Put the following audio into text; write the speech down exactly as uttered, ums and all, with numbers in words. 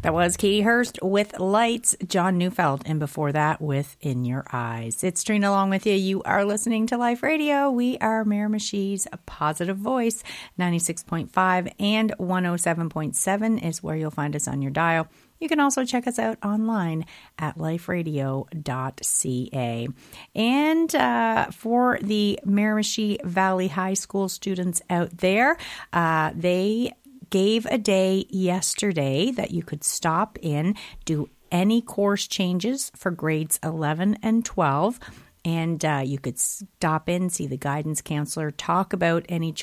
That was Katie Hurst with Lights, John Neufeld, and before that with In Your Eyes. It's Trina along with you. You are listening to Life Radio. We are Miramichi's positive voice. ninety-six point five and one oh seven point seven is where you'll find us on your dial. You can also check us out online at life radio dot c a. And uh, for the Miramichi Valley High School students out there, uh, they gave a day yesterday that you could stop in, do any course changes for grades eleven and twelve. And uh, you could stop in, see the guidance counselor, talk about any